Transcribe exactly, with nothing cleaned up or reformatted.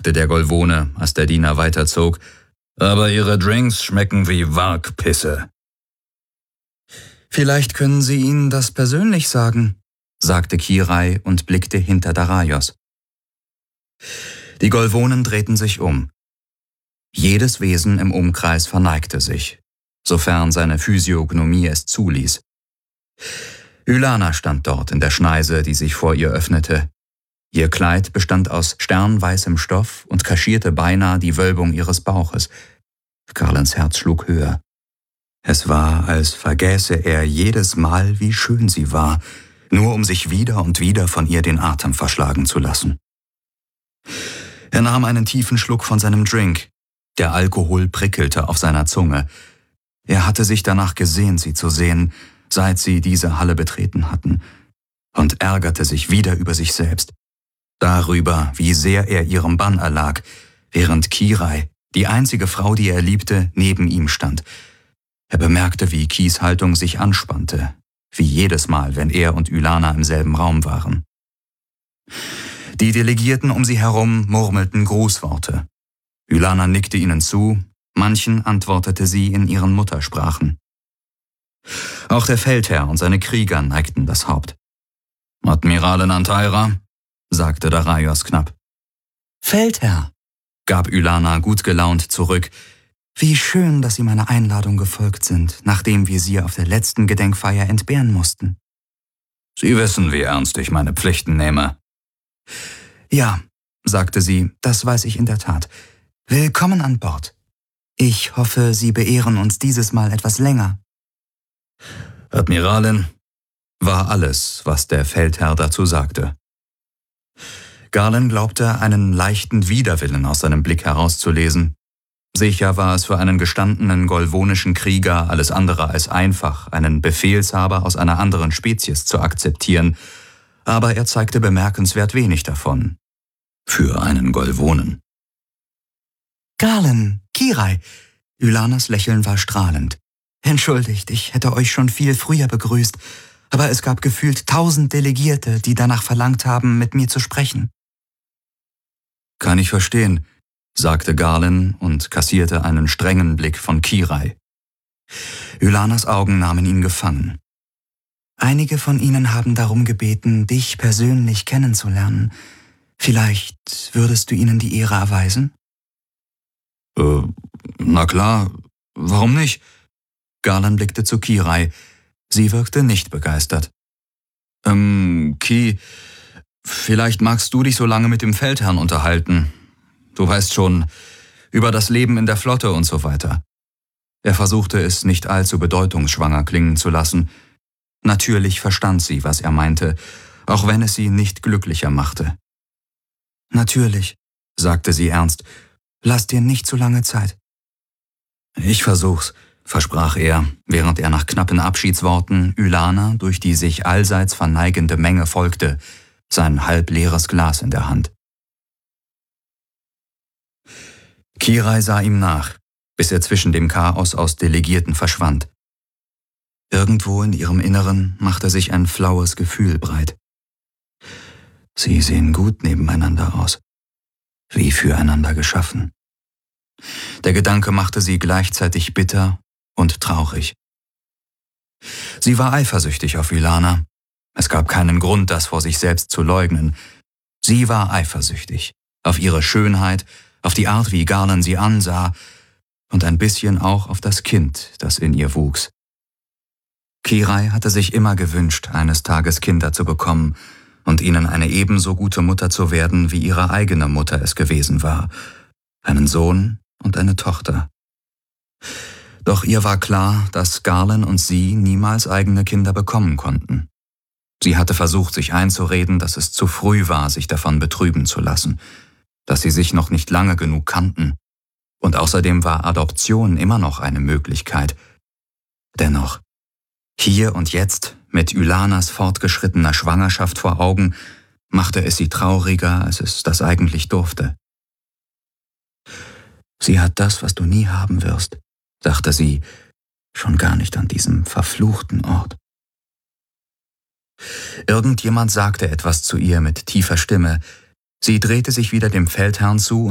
sagte der Golvone, als der Diener weiterzog, »aber Ihre Drinks schmecken wie Wargpisse.« »Vielleicht können Sie ihnen das persönlich sagen«, sagte Kirai und blickte hinter Daraios. Die Golvonen drehten sich um. Jedes Wesen im Umkreis verneigte sich, sofern seine Physiognomie es zuließ. Ylana stand dort in der Schneise, die sich vor ihr öffnete. Ihr Kleid bestand aus sternweißem Stoff und kaschierte beinahe die Wölbung ihres Bauches. Garlands Herz schlug höher. Es war, als vergäße er jedes Mal, wie schön sie war, nur um sich wieder und wieder von ihr den Atem verschlagen zu lassen. Er nahm einen tiefen Schluck von seinem Drink. Der Alkohol prickelte auf seiner Zunge. Er hatte sich danach gesehnt, sie zu sehen, seit sie diese Halle betreten hatten, und ärgerte sich wieder über sich selbst, darüber, wie sehr er ihrem Bann erlag, während Kirai, die einzige Frau, die er liebte, neben ihm stand. Er bemerkte, wie Kis Haltung sich anspannte, wie jedes Mal, wenn er und Ylana im selben Raum waren. Die Delegierten um sie herum murmelten Grußworte. Ylana nickte ihnen zu, manchen antwortete sie in ihren Muttersprachen. Auch der Feldherr und seine Krieger neigten das Haupt. »Admiralin Antaira«, sagte Daraios knapp. »Feldherr«, gab Ylana gut gelaunt zurück. »Wie schön, dass Sie meiner Einladung gefolgt sind, nachdem wir Sie auf der letzten Gedenkfeier entbehren mussten.« »Sie wissen, wie ernst ich meine Pflichten nehme.« »Ja«, sagte sie, »das weiß ich in der Tat. Willkommen an Bord. Ich hoffe, Sie beehren uns dieses Mal etwas länger.« »Admiralin«, war alles, was der Feldherr dazu sagte. Garland glaubte, einen leichten Widerwillen aus seinem Blick herauszulesen. Sicher war es für einen gestandenen golvonischen Krieger alles andere als einfach, einen Befehlshaber aus einer anderen Spezies zu akzeptieren, aber er zeigte bemerkenswert wenig davon. Für einen Golvonen. »Garland, Kirai«, Ylanas Lächeln war strahlend. »Entschuldigt, ich hätte euch schon viel früher begrüßt, aber es gab gefühlt tausend Delegierte, die danach verlangt haben, mit mir zu sprechen.« »Kann ich verstehen«, sagte Garland und kassierte einen strengen Blick von Kirai. Ylanas Augen nahmen ihn gefangen. »Einige von ihnen haben darum gebeten, dich persönlich kennenzulernen. Vielleicht würdest du ihnen die Ehre erweisen?« Äh, na klar, warum nicht?« Garland blickte zu Kirai. Sie wirkte nicht begeistert. »Ähm, Ki, vielleicht magst du dich so lange mit dem Feldherrn unterhalten. Du weißt schon, über das Leben in der Flotte und so weiter.« Er versuchte es nicht allzu bedeutungsschwanger klingen zu lassen. Natürlich verstand sie, was er meinte, auch wenn es sie nicht glücklicher machte. »Natürlich«, sagte sie ernst, »lass dir nicht zu lange Zeit.« »Ich versuch's«, versprach er, während er nach knappen Abschiedsworten Ylana durch die sich allseits verneigende Menge folgte, sein halbleeres Glas in der Hand. Kirai sah ihm nach, bis er zwischen dem Chaos aus Delegierten verschwand. Irgendwo in ihrem Inneren machte sich ein flaues Gefühl breit. Sie sehen gut nebeneinander aus, wie füreinander geschaffen. Der Gedanke machte sie gleichzeitig bitter und traurig. Sie war eifersüchtig auf Ylana. Es gab keinen Grund, das vor sich selbst zu leugnen. Sie war eifersüchtig auf ihre Schönheit, auf die Art, wie Garland sie ansah und ein bisschen auch auf das Kind, das in ihr wuchs. Kirai hatte sich immer gewünscht, eines Tages Kinder zu bekommen und ihnen eine ebenso gute Mutter zu werden, wie ihre eigene Mutter es gewesen war. Einen Sohn und eine Tochter. Doch ihr war klar, dass Garland und sie niemals eigene Kinder bekommen konnten. Sie hatte versucht, sich einzureden, dass es zu früh war, sich davon betrüben zu lassen, dass sie sich noch nicht lange genug kannten. Und außerdem war Adoption immer noch eine Möglichkeit. Dennoch, hier und jetzt, mit Ylanas fortgeschrittener Schwangerschaft vor Augen, machte es sie trauriger, als es das eigentlich durfte. Sie hat das, was du nie haben wirst, dachte sie, schon gar nicht an diesem verfluchten Ort. Irgendjemand sagte etwas zu ihr mit tiefer Stimme. Sie drehte sich wieder dem Feldherrn zu